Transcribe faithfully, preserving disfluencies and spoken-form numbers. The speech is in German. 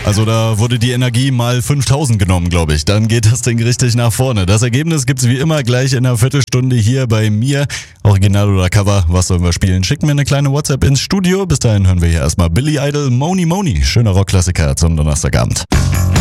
Also da wurde die Energie mal fünftausend genommen, glaube ich. Dann geht das Ding richtig nach vorne. Das Ergebnis gibt's wie immer gleich in einer Viertelstunde hier bei mir. Original oder Cover, was sollen wir spielen? Schicken mir eine kleine WhatsApp ins Studio. Bis dahin hören wir hier erstmal Billy Idol, Moni Moni. Schöner Rockklassiker zum Donnerstagabend.